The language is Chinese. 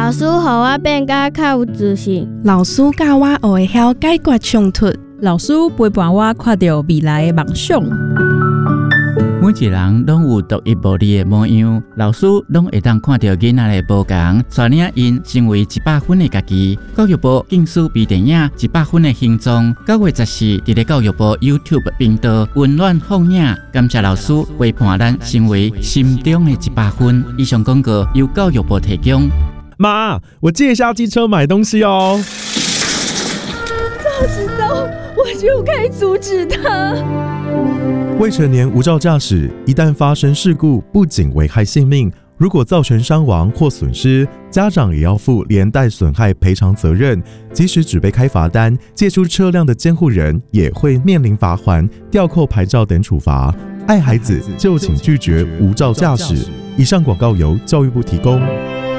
老师，互我变甲较有自信。 老师教我学会晓解决冲突。 老师陪伴我看到未来的梦想。 每一人拢有独一无二的模样，老师拢会当看到囡仔的不同，带领因成为100分的家己。教育部竞选微电影100分的形状，9月14日，伫教育部 YouTube 频道温暖放映。感谢老师陪伴咱成为心中的100分。以上广告由教育部提供。 妈，我借一下机车买东西哦。 早知道我就该阻止他。 未成年无照驾驶，一旦发生事故，不仅危害性命，如果造成伤亡或损失，家长也要负连带损害赔偿责任。即使只被开罚单，借出车辆的监护人也会面临罚锾、吊扣牌照等处罚。爱孩子就请拒绝无照驾驶。以上广告由教育部提供。